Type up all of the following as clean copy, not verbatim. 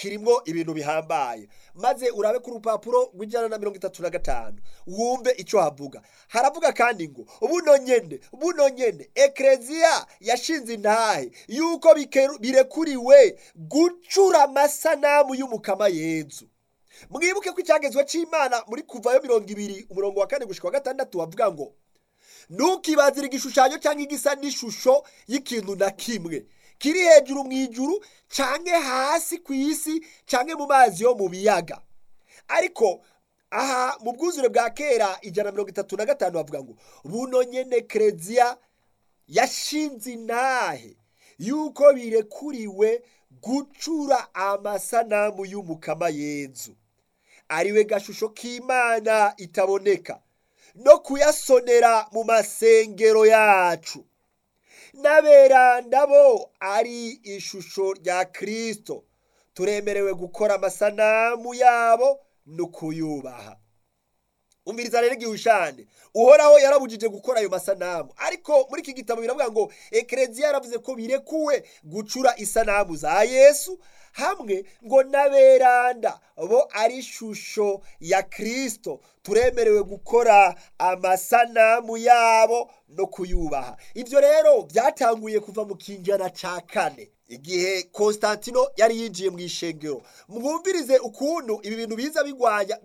kirimo ibintu bihambaye. Maze urabe ku rupapuro rw'135 wumve icyo havuga. Haravuga kandi ngo buno nyene ekleziya yashinze intahe yuko birekuriwe gucura amasanamu y'umukama Yezu. Mwibuke ko icyagezwe c'Imana muri Kuvayo 20 umurongo wa 4 gushika wa 6 wavuga ngo ntukibazire igishushanyo cyangwa igisa n'ishusho y'ikintu na kimwe kiri hejuru mw'ijuru canke hasi kw'isi canke mu mazi yo mu biyaga. Ariko aha mu bwuzure bwa kera 135 bavuga ngo buno nyene ekleziya yashinze intahe yuko birekuriwe gucura amasanamu y'umukama Yezu ariwe gashusho k'Imana itaboneka no kuyasonera mu masengero yacu. N'aberanda bo ari ishusho rya Kristo turemerewe gukora amasanamu yabo no kuyubaha. Umviriza rero igihushane uhoraho yarabujije gukora ayo masanamu, ariko muri iki gitabo biravuga ngo ekleziya yaravuze ko birekuwe gucura isanamu za Yesu hamwe ngo n'aberanda bo ari ishusho ya Kristo turemerewe gukora amasanamu yabo no kuyubaha. Ivyo rero byatanguye kuva mu kinjana ca 4 igihe Konstantino yari yinjiye mu ishengero. Mwumvirize ukuntu ibi bintu biza bigwanya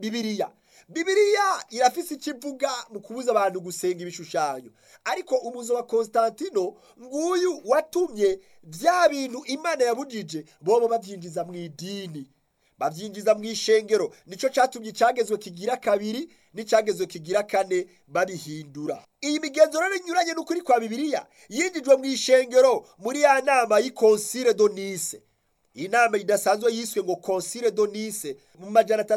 Bibiliya irafise ikivuga mu kubuza abantu gusenga ibishushanyo, ariko umuzo wa Konstantino nguyu watumye bya bintu Imana yabujije bobo bavyinjiza mu idini, bavyinjiza mu ishengero. Nico catumye cyagezwe kigira 2 n'icagezwe kigira 4 babihindura. Iyi migenzo rero inyuranye n'ukuri kwa Bibiliya yinjijwe mu ishengero muri ya nama y'Concile de Nice. Inama idasanzwe yiswe ngo Concile de Nice mu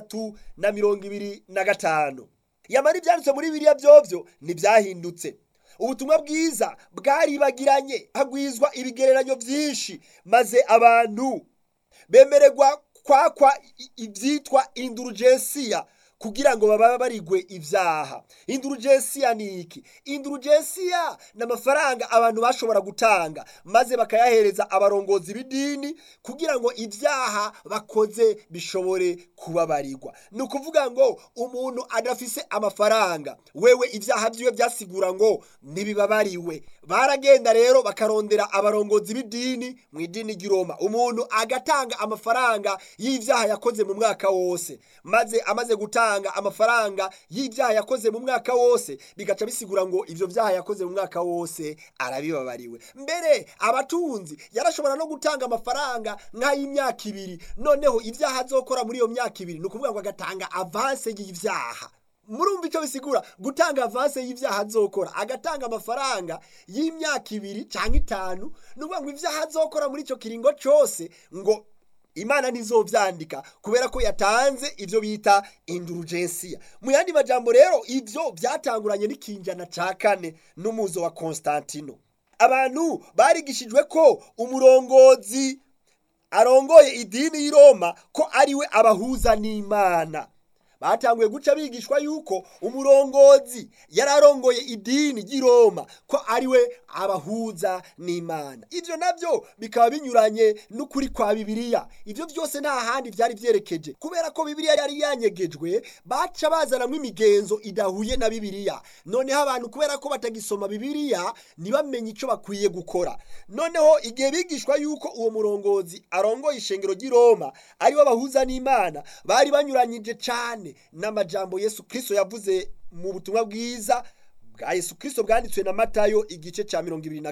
325. Yamara ibyanditse muri Bibiliya byovyo ntibyahindutse. Ubutumwa bwiza bwaribagiranye hagwizwa ibigereranyo byinshi, maze abantu bemererwa kwakwa ibyitwa indulgensiya kugira ngo baba barigwe ivyaha. Indulgensiya ni iki? Indulgensiya n'amafaranga abantu bashobora gutanga maze bakayahereza abarongozi b'idini kugira ngo ivyaha bakoze bishobore kubabarirwa. Ni ukuvuga ngo umuntu adafise amafaranga, wewe ivyaha byiwe byasigura ngo ntibibabariwe. Baragenda rero bakarondera abarongozi b'idini mu idini ry'Iroma, umuntu agatanga amafaranga y'ivyaha yakoze mu mwaka wose, maze amaze gutanga amafaranga y'ivyaha yakoze mu mwaka wose bigaca bisigura ngo ivyo vyaha yakoze mu mwaka wose arabibabariwe. Mbere abatunzi yarashobora no gutanga amafaranga nk'ay'imyaka 2, noneho ivyaha azokora muri iyo myaka 2 ni ukuvuga ngo agatanga avance y'ivyaha. Murumva icyo bisigura gutanga avance y'ivyaha azokora, agatanga amafaranga y'imyaka 2 canke 5, ni ukuvuga ngo ivyaha azokora muri ico kiringo cose ngo Imana ntizovyandika kubera ko yatanze ivyo bita indulgensiya. Mu yandi majambo rero ivyo byatanguranye n'ikinjana ca 4 n'umuzo wa Konstantino. Abantu barigishijwe ko umurongozi arongoye idini y'Iroma ko ariwe abahuza n'Imana. Batanguye guca bigishwa yuko umurongozi yararongoye idini y'Iroma ko ariwe abahuza n'Imana. Ivyo navyo bikaba binyuranye n'ukuri kwa Bibiliya. Ivyo byose nta handi byari vyerekeje, kubera ko Bibiliya yari yanyegejwe baca bazanamwe imigenzo idahuye na Bibiliya. Noneho abantu kubera ko batagisoma Bibiliya ntibamenye ico bakwiye gukora. Noneho igihe bigishwa yuko uwo murongozi arongoye ishengero ry'Iroma ariwe abahuza n'Imana, bari banyuranyije cane n'amajambo Yesu Kristo yavuze mu butumwa bwiza bwa Yesu Kristo bwanditswe na Matayo igice ca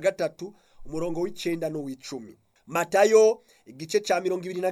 23 umurongo w'9 n'uw'10. Matayo igice ca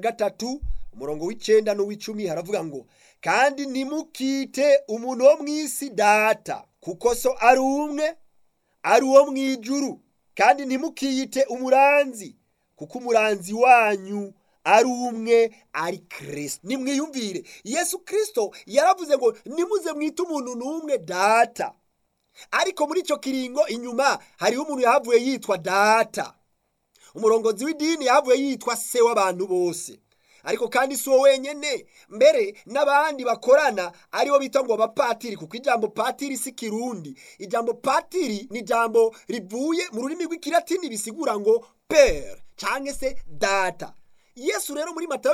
23 umurongo w'9 n'uw'10 haravuga ngo kandi nimukite umuntu wo mw'isi data kuko so ari umwe ari uwo mw'ijuru, kandi ntimukiyite umuranzi kuko umuranzi wanyu ari umwe ari Kristo. Nimwiyumvire, Yesu Kristo yaravuze ngo nimuze mwite umuntu n'umwe data, ariko muri ico kiringo inyuma hariho umuntu yahavuye yitwa data. Umurongozi w'idini yahavuye yitwa se w'abantu bose, ariko kandi si uwo wenyene, mbere n'abandi bakorana aribo bita ngo abapatiri, kuko ijambo patiri si Kirundi. Ijambo patiri ni ijambo rivuye mu rurimi rw'ikilatini bisigura ngo pere canke se data. Yesu rero muri Matayo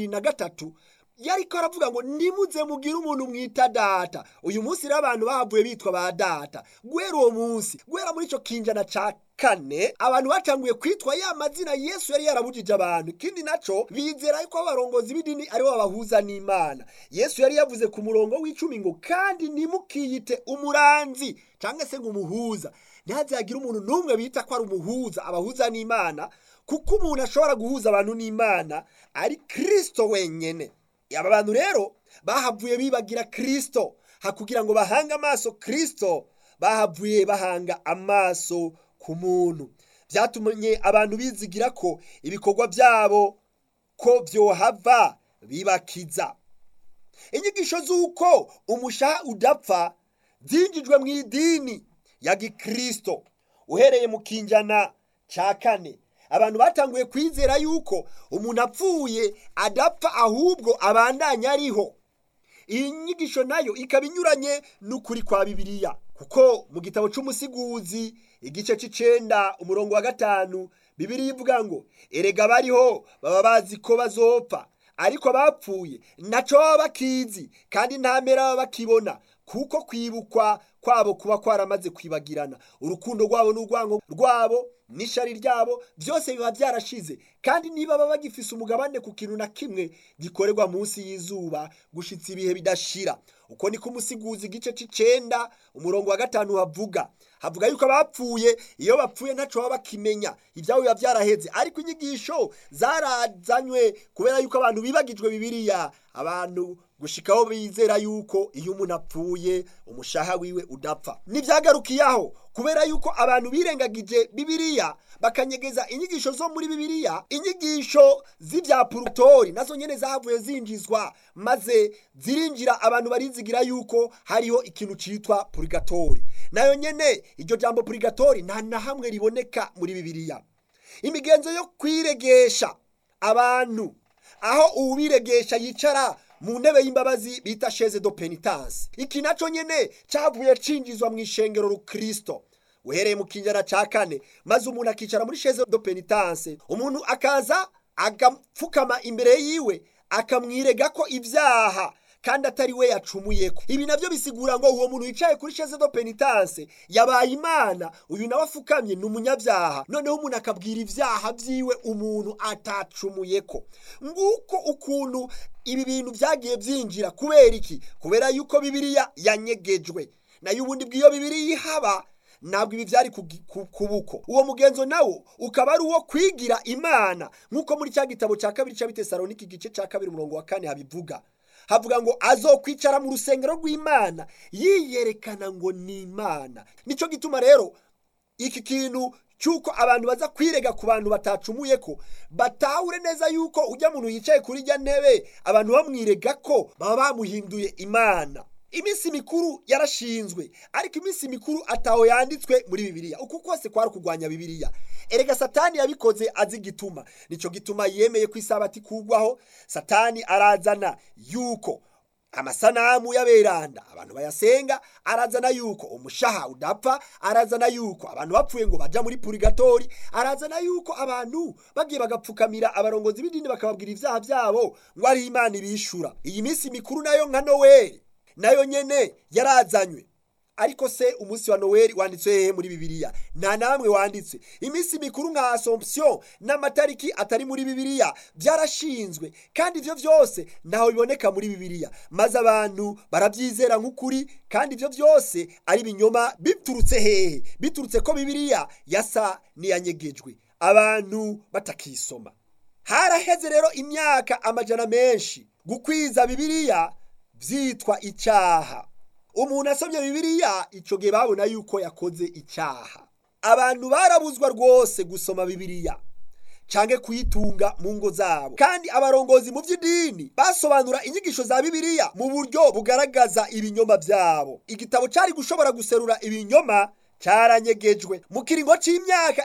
23 yariko aravuga ngo nimuze mugire umuntu mwita data. Uyu munsi rero abantu bahavuye bitwa ba data. Guhera uwo munsi, guhera muri ico kinjana ca kane, abantu batanguye kwitwa ya mazina Yesu yari yarabujije abantu. Ikindi naco bizera yuko abarongozi b'idini ari bo babahuza n'Imana. Yesu yari yavuze ku murongo w'10 ngo kandi nimukiyite umuranzi canke se ngo umuhuza. Ntihazagira umuntu n'umwe bita ko ari umuhuza, abahuza n'Imana, kuko umuntu ashobora guhuza abantu n'Imana ari Kristo wenyene. Aba bantu rero bahavuye bibagira Kristo, hakugira ngo bahanga amaso Kristo, bahavuye bahanga amaso ku muntu. Byatumye abantu bizigira ko ibikorwa byabo ko vyohava bibakiza. Inyigisho z'uko umushaha udapfa zinjijwe mu idini ya Gikristo uhereye mu kinjana ca kane. Abantu batanguye kwizera yuko umuntu apfuye adapfa ahubwo abandanya ariho. Iyi nyigisho nayo ikaba inyuranye n'ukuri kwa Bibiliya, kuko mu gitabo c'Umusiguzi igice c'9 umurongo wa 5 Bibiliya ivuga ngo erega bariho baba bazi ko bazopfa, ariko bapfuye naco baba bakizi kandi nta mpera baba bakibona, kuko kwibukwa kwabo kuba kwaramaze kwibagirana. Urukundo rwabo n'urwango rwabo n'ishari ryabo byose biba byarashize, kandi niba baba bagifise umugabane ku kintu na kimwe gikorerwa munsi y'izuba gushitsa ibihe bidashira. Uko niko Umusiguzi igice c'9 umurongo wa 5 havuga yuko abapfuye iyo bapfuye ntaco baba bakimenya, ivyabo biba byaraheze. Ariko inyigisho zarazanywe kubera yuko abantu bibagijwe Bibiliya, abantu gushikaho bizera yuko iyo umuntu apfuye umushaha wiwe udapfa. Nivyagarukiyaho kubera yuko abantu birengagije Bibiliya bakanyegeza inyigisho zo muri Bibiliya. Inyigisho z'ivya purgatori nazo nyene zahavuye zinjizwa, maze zirinjira abantu barizigira yuko hariho ikintu citwa purgatori. Nayo nyene iryo jambo purgatori nta na hamwe riboneka muri Bibiliya. Imigenzo yo kwiregesha abantu, aho uwiregesha yicara mu ntebe y'imbabazi bita chaise de pénitence, iki naco nyene cavuye cinjizwa mu ishengero rukristo uhereye mu kinjana ca kane. Maze umuntu akicara muri chaise de pénitence, umuntu akaza agapfukama imbere yiwe akamwirega ko ivyaha kandi atari we yacumuyeko. Ibi navyo bisigura ngo uwo muntu yicaye kuri chaise de pénitence yabaye Imana, uyu nawe afukamye ni umunyabyaha. Noneho umuntu akabwira ivyaha vyiwe umuntu atacumuyeko. Nguko ukuntu ibi bintu vyagiye vyinjira. Kubera iki? Kubera yuko Bibiliya yanyegejwe. Nayo ubundi bw'iyo Bibiliya ihaba ntabwo ibi vyari kubuko. Uwo mugenzo nawo ukaba ari uwo kwigira Imana, nkuko muri cya gitabo ca 2 c'Abitesalonike igice ca 2 umurongo wa 4 habivuga. Havuga ngo azokwicara mu rusengero rw'Imana yiyerekana ngo ni Imana. Nico gituma rero iki kintu cyuko abantu baza kwirega ku bantu batacumuye ko batahure neza yuko ujya muntu yicaye kuri rya ntebe abantu bamwirega ko baba bamuhinduye Imana. Iminsi mikuru yarashinzwe, ariko iminsi mikuru ataho yanditswe muri Bibiliya. Uko kose kwari kugwanya Bibiliya. Erega Satani yabikoze azi gituma. Nico gituma yemeye ku Isabati kugwaho. Satani arazana yuko amasanamu y'aberanda abantu bayasenga, arazana yuko umushaha udapfa, arazana yuko abantu bapfuye ngo baja muri purgatori, arazana yuko abantu bagiye bagapfukamira abarongozi b'idini bakababwira ivyaha vyabo ngo ari Imana ibishura. Iyi minsi mikuru nayo nka Noel nayo nyene yarazanywe. Ariko se umunsi wa Noel wanditswe hehe muri Bibiliya? Nta namwe wanditswe. Iminsi mikuru nka Assomption n'amatariki atari muri Bibiliya byarashinzwe, kandi ivyo vyose ntaho biboneka muri Bibiliya. Maze abantu baravyizera nk'ukuri, kandi ivyo vyose ari binyoma. Biturutse hehe? Biturutse ko Bibiliya yasa niyanyegejwe, abantu batakisoma. Haraheze rero imyaka amajana menshi gukwiza Bibiliya vyitwa icyaha. Umuntu asomye Bibiliya ico gihe babona yuko yakoze icyaha. Abantu barabuzwa rwose gusoma Bibiliya canke kuyitunga mu ngo zabo, kandi abarongozi mu vy'idini basobanura inyigisho za Bibiliya mu buryo bugaragaza ibinyoma vyabo. Igitabo cari gushobora guserura ibinyoma caranyegejwe. Mu kiringo c'imyaka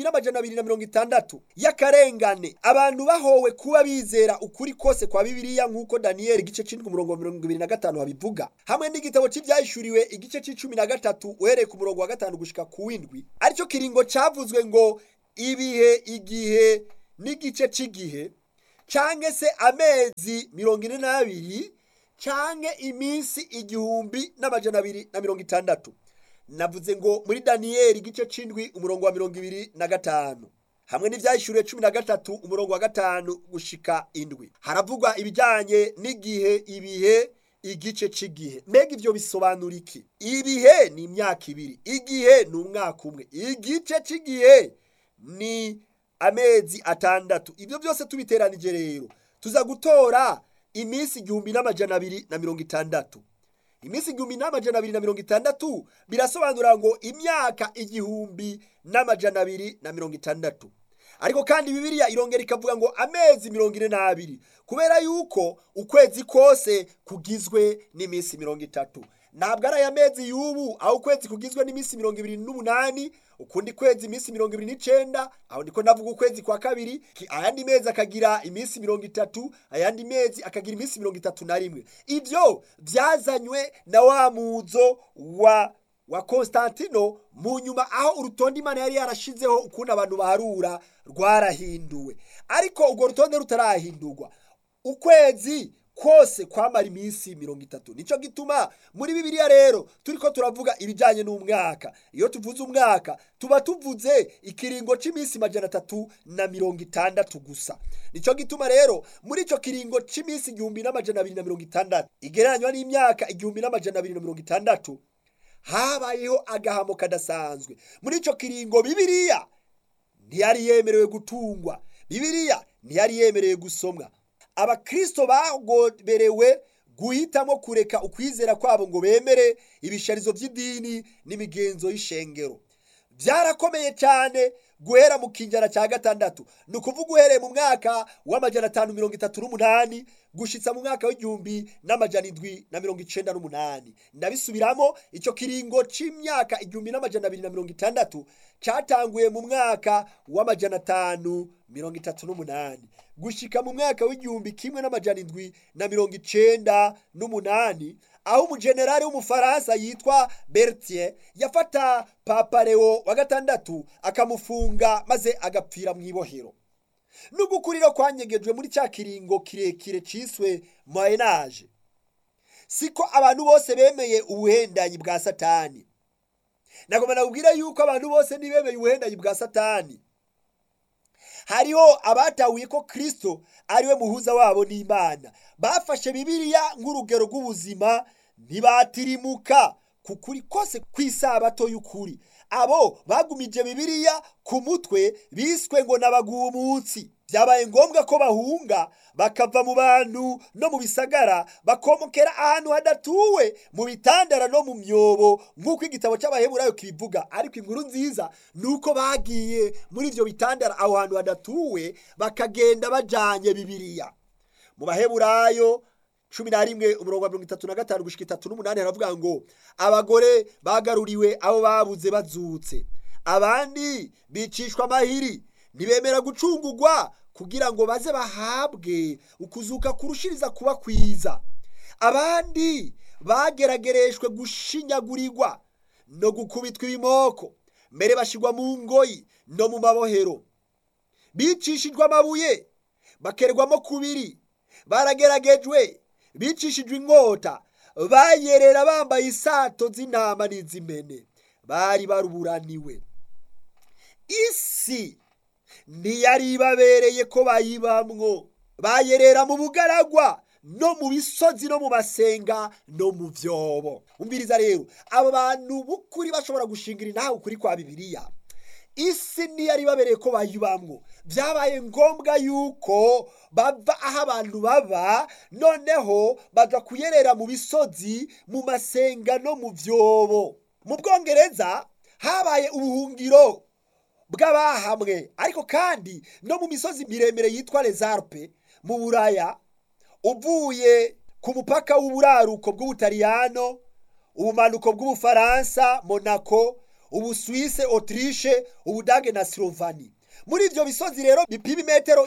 1260 y'akarengane, abantu bahowe kuba bizera ukuri kose kwa Bibiliya nk'uko Daniel igice c'7 umurongo 25 habivuga, hamwe n'igitabo c'ivyahishuriwe igice c'13 uhereye ku murongo wa 5 gushika ku 7, arico kiringo cavuzwe ngo ibihe, igihe n'igice c'igihe canke se amezi 42 canke iminsi 1260. Navuze ngo muri Daniyeli igice c'indwi umurongo wa 25 hamwe n'ivyahishuriwe 13 umurongo wa 5 gushika indwi haravugwa ibijanye n'igihe, ibihe, igice c'igihe. Mbega ivyo bisobanura iki? Ibihe ni imyaka 2, igihe ni umwaka umwe, igice c'igihe ni amezi 6. Ivyo byose tubiteranije rero tuza gutora iminsi 1260. Iminsi 1260 birasobanura ngo imyaka 1260. Ariko kandi Bibiliya irongera ikavuga ngo amezi 42 kubera yuko ukwezi kose kugizwe n'iminsi 30. Ntabwo ari amezi y'ubu aho ukwezi kugizwe n'iminsi 28, ukundi kwezi iminsi 29, aho ndiko navuga ukwezi kwa kabiri, ayandi mezi akagira iminsi 30, ayandi mezi akagira iminsi 31. Ivyo byazanywe na wa muzo wa Konstantino mu nyuma, aho urutonde Imana yari yarashizeho ukuntu abantu baharura rwarahinduwe. Ariko urwo rutonde rutarahindurwa, ukwezi kose kwamara iminsi 30. Nico gituma muri Bibiliya rero turiko turavuga ibijanye n'umwaka. Iyo tuvuze umwaka tuba tuvuze ikiringo c'iminsi 360 gusa. Nico gituma rero muri ico kiringo c'iminsi 1260 igereranywa n'imyaka 1260 habayeho agahamo kadasanzwe. Muri ico kiringo Bibiliya ntiyari yemerewe gutungwa, Bibiliya ntiyari yemerewe gusomwa. Abakristo bagoberewe guhitamo kureka ukwizera kwabo ngo bemere ibisharizo vy'idini n'imigenzo y'ishengero. Byarakomeye cyane guhera mu kinjana cya 6, ni ukuvuga uhereye mu mwaka wa 538 gushitsa mu mwaka w'1798. Ndabisubiramo, ico kiringo c'imyaka 1260 cyatanguye mu mwaka wa 538 gushika mu mwaka w'1798, aho umujenerali w'umufaransa yitwa Berthier yafata Papa Leo wa 6 akamufunga maze agapfira mu ibohero. N'ugukuriro kwanyegejwe muri cya kiringo kirekire ciswe Moyen Age. Siko abantu bose bemeye ubuhendanyi bwa Satani. Nagomba nakubwira yuko abantu bose ntibemeye ubuhendanyi bwa Satani. Hariho abatahuye ko Kristo ariwe muhuza wabo n'Imana. Bafashe Bibiliya nk'urugero rw'ubuzima, ntibatirimuka kukuri kose kw'isabato y'ukuri. Abo bagumije Bibiliya ku mutwe biswe ngo n'abagumutsi. Byabaye ngombwa ko bahunga bakava mu bantu no mu bisagara bakomokera ahantu hadatuwe, mu bitandara no mu myobo nk'uko igitabo cy'Abaheburayo kibivuga. Ariko inkuru nziza nuko bagiye muri ivyo bitandara aho hantu hadatuwe bakagenda bajanye Bibiliya. Mu Baheburayo 11 umurongo wa 35 gushika 38 haravuga ngo abagore bagaruriwe abo babuze bazutse, abandi bicishwa amahiri ntibemera gucungurwa kugira ngo baze bahabwe ukuzuka kurushiriza kuba kwiza, abandi bageragereshwe gushinyagurirwa no gukubitwa ibimoko, mbere bashirwa mu ngoyi no mu mabohero, bicishijwe amabuye bakerwamo kubiri, barageragejwe, bicishijwe inkota, bayerera bambaye isato z'intama n'iz'impene, bari baruburaniwe. Isi ntiyari babereye ko bayibamwo, bayerera mu bugaragwa no mu bisozi no mu masenga no mu vyobo. Umviriza rero, abo bantu bukuri bashobora gushingira intaho ukuri kwa Bibiliya. Isi ntiyari babereye ko bayibamwo, byabaye ngombwa yuko bava aho abantu baba, noneho baza kuyerera mu bisozi, mu masenga no mu vyobo. Mu Bwongereza habaye ubuhungiro bw'abahamwe, ariko kandi no mu misozi miremire yitwa Les Alpes mu Buraya, uvuye ku mupaka w'uburaruko bw'Ubutaliyano, ubumanuko bw'Ubufaransa, Monaco, Ubusuwise, Autriche, Ubudage na Slovani. Muri ivyo bisozi rero bipima metero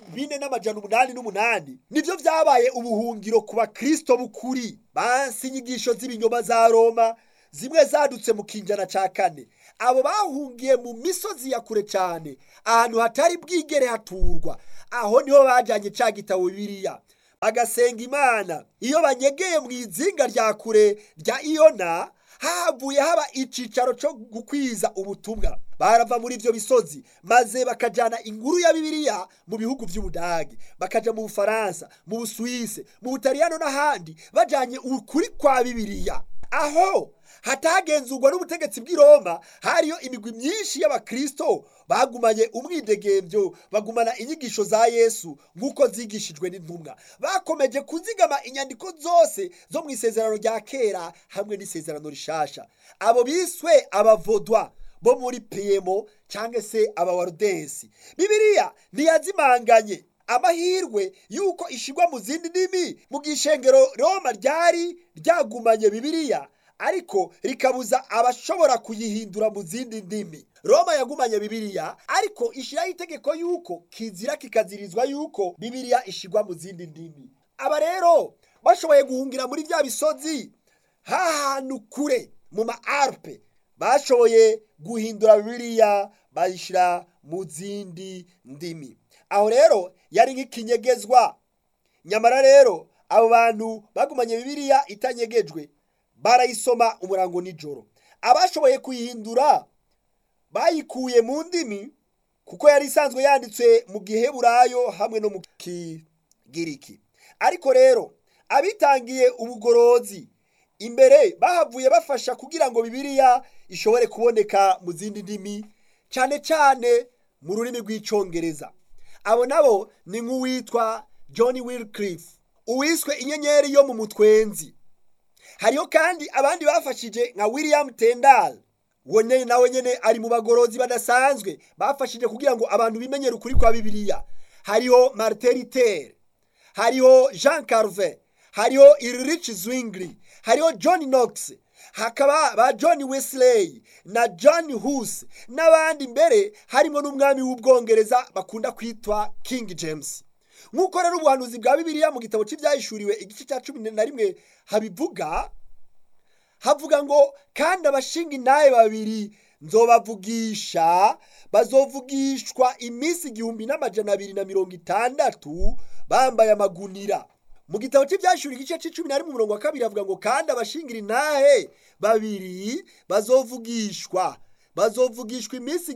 4888 nivyo vyabaye ubuhungiro ku bakristo bukuri bansi inyigisho z'ibinyoma za Roma, zimwe zadutse mu kinjana ca 4. Abo bahungiye mu misozi ya kure cyane, ahantu hatari bwigere haturwa, aho niho bajanye ca gitabo Bibiliya bagasenga Imana. Iyo banyegeye mu izinga rya kure rya Iyona, havuye haba icicaro cyo gukwiza ubutumwa. Barava muri ivyo bisozi maze bakajana inkuru ya Bibiliya mu bihugu vy'Ubudagi, bakaja mu Bufaransa, mu Busuwise, mu Butaliyano n'ahandi bajanye ukuri kwa Bibiliya. Aho hatagenzurwa n'ubutegetsi bw'i Roma, hariyo imigwi myinshi y'abakristo bagumanye umwidegemvyo, bagumana inyigisho za Yesu nk'uko zigishijwe n'intumwa. Bakomeje kuzigama inyandiko zose zo mu isezerano rya kera hamwe n'isezerano rishasha. Abo biswe abavodwa bo muri Piemo canke se abawarudensi. Bibiliya ntiyazimanganye. Amahirwe yuko ishigwa mu zindi ndimi mu gishengero Roma ryari ryagumanye Bibiliya, ariko rikabuza abashobora kuyihindura mu zindi ndimi. Roma yagumanye Bibiliya, ariko ishiraho itegeko yuko kizira kikazirizwa yuko Bibiliya ishigwa mu zindi ndimi. Aba rero bashoboye guhungira muri vya bisozi hahantu kure mu Maalpe, bashoboye guhindura Bibiliya bayishira mu zindi ndimi. Aho rero yari nk'ikinyegezwa. Nyamara rero abo bantu bagumanye Bibiliya itanyegejwe barayisoma umurango nijoro. Abashoboye kuyihindura bayikuye mu ndimi kuko yari isanzwe yanditswe mu Giheburayo hamwe no mu Kigiriki. Ariko rero abitangiye ubugorozi imbere bahavuye bafasha kugira ngo Bibiliya ishobore kuboneka mu zindi ndimi, cyane cyane mu rurimi rw'icongereza. Abo nabo ni nk'uwitwa John Wycliffe, uwiswe inyenyeri yo mu mutwenzi. Hariyo kandi abandi bafashije nka William Tyndale, wone nawe nyene ari mu bagorozi badasanzwe bafashije kugira ngo abantu bimenyere ukuri kwa Bibiliya. Hariho Martin Luther, hariho Jean Calvin, hariho Ulrich Zwingli, hariho John Knox, hakaba ba John Wesley na John Hus n'abandi, mbere harimo n'umwami w'Ubwongereza bakunda kwitwa King James. Nk'uko rero ubuhanuzi bwa Bibiliya mu gitabo cy'ivyahishuriwe igice cya 11 habivuga, havuga ngo kandi abashinga intahe babiri nzobavugisha, bazovugishwa iminsi 1260 bambaye amagunira. Mu gitabo cy'ivyahishuriwe igice c'10 umurongo wa 2 havuga ngo kandi abashingira intahe babiri bazovugishwa iminsi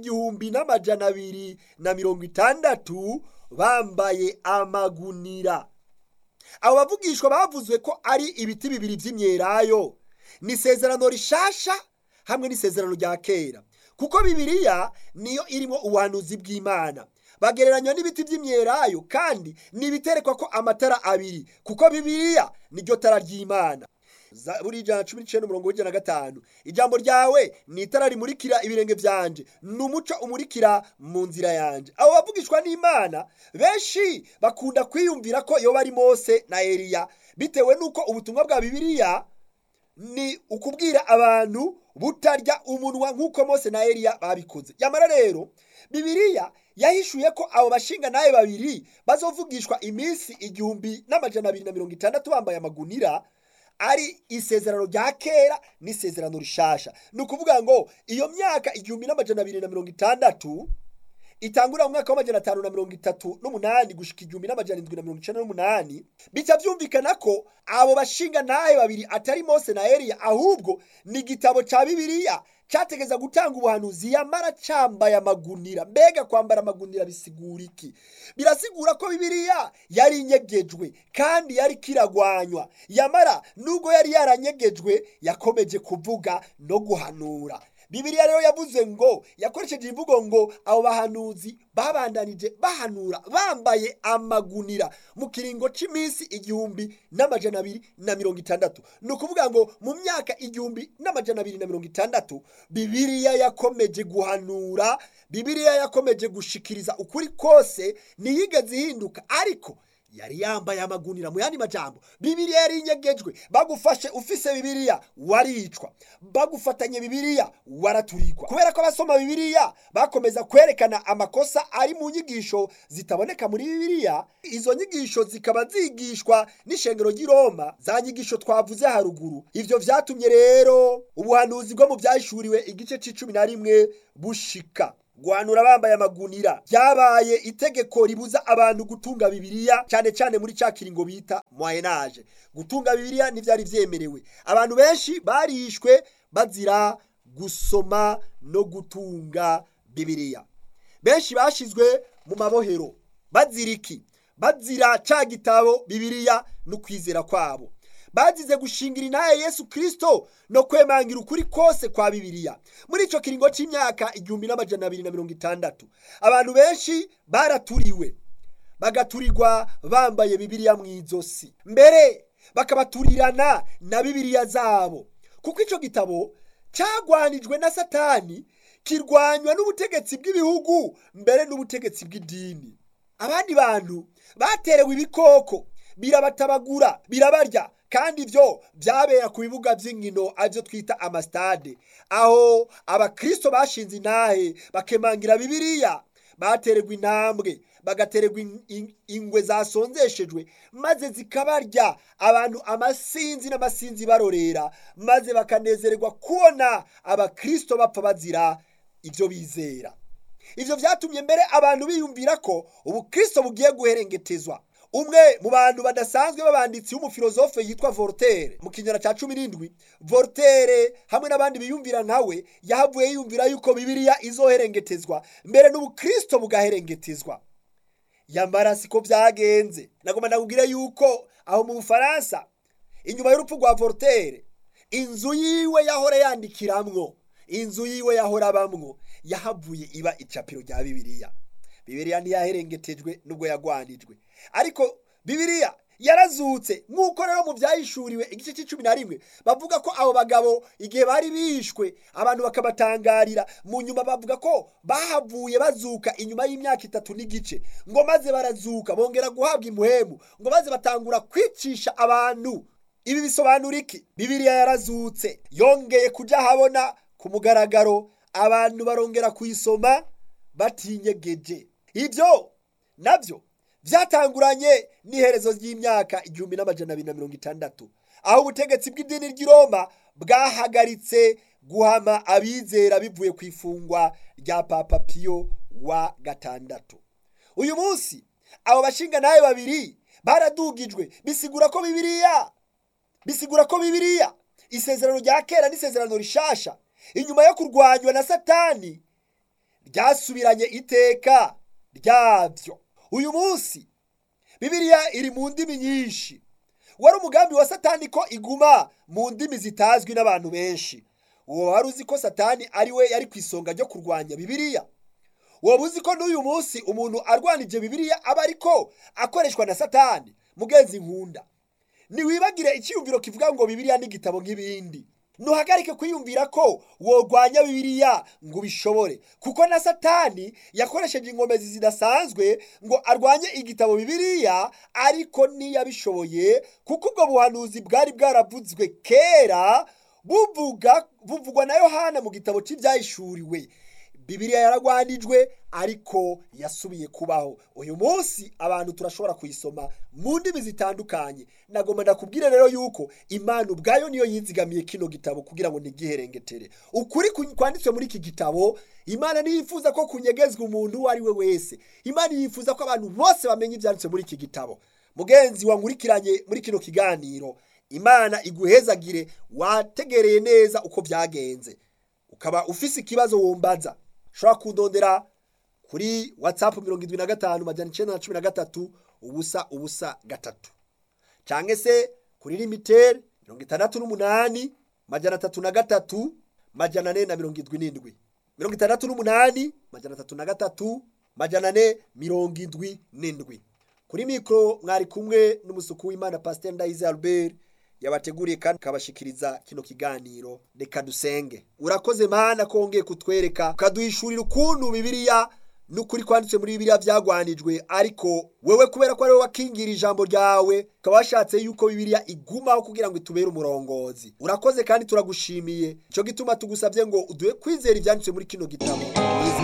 1260 bambaye amagunira. Abo bavugishwa bavuzwe ko ari ibiti bibiri vy'imyelayo. Ni isezerano rishasha hamwe n'isezerano rya kera, kuko Bibiliya niyo irimo ubuhanuzi bw'Imana. Bagereranywa n'ibiti by'imyelayo kandi nibiterekwa ko amatara abiri, kuko Bibiliya niryo tara ry'Imana. Zaburi 19:105, ijambo ryawe ni itara rimurikira ibirenge vyanje, n'umuco umurikira mu nzira yanje. Abo bavugishwa n'Imana benshi bakunda kwiyumvira ko yoba ari Mose na Eliya, bitewe nuko ubutumwa bwa Bibiliya ni ukubwira abantu butarya umunwa nk'uko Mose na Eliya babikoze. Yamara rero Bibiliya yahishuye ko abo bashinga naye babiri bazovugishwa iminsi 1260 bambaye amagunira ari isezerano rya kera n'isezerano rishasha. Ni ukuvuga ngo iyo myaka 1260 itangura mu mwaka wa 538 gushika 1798, bica vyumvikana ko abo bashinga naye babiri atari Mose na Eliya, ahubwo ni igitabo ca Bibiliya cyategeza gutanga ubuhanuzi yamara cambaye amagunira. Mbega kwambara amagunira bisigura iki? Birasigura ko Bibiliya yari inyegejwe kandi yari kiragwanywa, yamara nubwo yari yaranyegejwe yakomeje kuvuga no guhanura. Bibiliya rero yavuze ngo, yakoresheje imvugo ngo abo bahanuzi babandanije bahanura bambaye amagunira mu kiringo c'iminsi 1260. Ni ukuvuga ngo mu myaka 1260 Bibiliya yakomeje guhanura, Bibiliya yakomeje gushikiriza ukuri kose, ntiyigeze ihinduka, ariko yari yambaye amagunira. Mu yandi majambo, Bibiliya yari inyegejwe. Bagufashe ufise Bibiliya waricwa, bagufatanye Bibiliya waraturikwa. Kubera ko abasoma Bibiliya bakomeza kwerekana amakosa ari mu nyigisho zitaboneka muri Bibiliya, izo nyigisho zikaba zigishwa n'ishengero ry'i Roma, za nyigisho twavuze haruguru. Ivyo vyatumye rero ubuhanuzi bwo mu vyahishuriwe igice c'11 bushika. guhanura bambaye amagunira byabaye itegeko ribuza abantu gutunga Bibiliya, cyane cyane muri cya kiringo bita Moyen Age. Gutunga Bibiliya ntibyari byemerewe. Abantu benshi barishwe bazira gusoma no gutunga Bibiliya. Benshi bashizwe mu mabohero bazira iki? Bazira cya gitabo Bibiliya no kwizera kwabo. Bazize gushingira intahe Yesu Kristo no kwemangira ukuri kose kwa Bibiliya. Muri ico kiringo c'imyaka 1260 abantu benshi baraturiwe, bagaturirwa bambaye Bibiliya mwizosi, mbere bakabaturirana na Bibiliya zabo, kuko ico gitabo cyagwanijwe na Satani, kirwanywa n'ubutegetsi bw'ibihugu mbere n'ubutegetsi bw'idini. Abandi bantu baterewe ibikoko birabatabagura birabarya, kandi ivyo byabera ku bibuga by'inkino avyo twita amastade, aho abakristo bashinze intahe bakemangira Bibiliya. Batererwa intambwe, bagatererwa ingwe zasonzeshejwe, maze zikabarya abantu amasinzi n'amasinzi barorera, maze bakanezererwa kubona abakristo bapfa bazira ivyo bizera. Ivyo vyatumye mbere abantu biyumvira ko ubukristo bugiye guherengetezwa. Umwe mu bantu badasanzwe b'abanditsi w'umufilozofe yitwa Voltaire, mu kinyana ca 17, Voltaire hamwe n'abandi biyumvira nkawe yahavuye yiyumvira yuko Bibiliya izoherengetezwa mbere n'ubukristo bugaherengetezwa. Yambara siko byagenze. Nagomba ndakubwire yuko aho mu Bufaransa, inyuma y'urupfu rwa Voltaire, inzu yiwe yahora yandikiramwo, inzu yiwe yahora abamwo, yahavuye iba icapiro rya Bibiliya. Bibiliya ntiyaherengetejwe nubwo yagwanijwe, ariko Bibiliya yarazutse. Nk'uko rero mu byahishuriwe igice c'11 bavuga ko abo bagabo igihe bari bishwe abantu bakabatangarira, mu nyuma bavuga ko bahavuye bazuka inyuma y'imyaka 3 n'igice, ngo maze barazuka bongera guhabwa impuhemu, ngo maze batangura kwicisha abantu. Ibi bisobanura iki? Bibiliya yarazutse, yongeye kuja habona ku mugaragaro, abantu barongera kuyisoma batinyegeje. Ivyo navyo vyatanguranye n'iherezo ry'imyaka 1260, aho ubutegetsi bw'idini ry'i Roma bwahagaritse guhama abizera bivuye ku ifungwa rya Papa Pio wa gatandatu. Uyu munsi abo bashinga naye babiri baradugijwe, bisigura ko Bibiliya isezerano rya kera n'isezerano rishasha, inyuma yo kurwanywa na Satani, ryasubiranye iteka ryavyo. Uyu munsi Bibiliya iri mu ndimi nyinshi. Wari umugambi wa Satani ko iguma mu ndimi zitazwi n'abantu benshi. Uwo wari uzi ko Satani ari we yari kwisonga ryo kurwanya Bibiliya? Wowe uzi ko n'uyu munsi umuntu arwanije Bibiliya aba ariko akoreshwa na Satani? Mugenzi nkunda, niwibagire icyiyumviro kivuga ngo Bibiliya ni igitabo nk'ibindi. Nuhagarike kwiyumvira ko wogwanya Bibiliya ngo bishobore, kuko na Satani yakoresheje ingomezi zidasanzwe ngo arwanye igitabo Bibiliya, ariko ntiyabishoboye, kuko ubwo buhanuzi bwari bwaravuzwe kera buvugwa na Yohana mu gitabo cy'ibyahishuriwe. Bibiliya yaragwanijwe ariko yasubiye kubaho. Uyu munsi abantu turashobora kuyisoma mu ndimi zitandukanye. Nagomba ndakubwire rero yuko Imana ubwayo niyo yizigamiye kino gitabo kugira ngo ntigiherengetere. Ukuri kwanditswe muri iki gitabo, Imana niyifuza ko kunyegezwa umuntu ari we wese. Imana yifuza ko abantu bose bamenye ibyanditswe muri iki gitabo. Mugenzi wankurikiranye muri kino kiganiro, Imana iguhezagire, wategereye neza uko byagenze. Ukaba ufise ikibazo wombaza, ushobora kundondera kuri WhatsApp 75 913 canke se kuri limitel 68 303 477 68 303 477. Kuri mikro mwari kumwe n'umusuku w'Imana Pastor Ndayize Albert, yabateguriye kandi kabashikiriza kino kiganiro. Reka dusenge. Urakoze Mana kongeye kutwereka, kaduhishurira ukuntu Bibiliya n'ukuri kwanditse muri Bibiliya byagwanijwe, ariko wewe kubera ko ari wowe wakingira ijambo ryawe, kabashatse yuko Bibiliya igumaho kugira ngo itubere umurongozi. Urakoze kandi turagushimiye, cyo gituma tugusabye ngo uduhe kwizera ibyanditswe muri kino gitabo.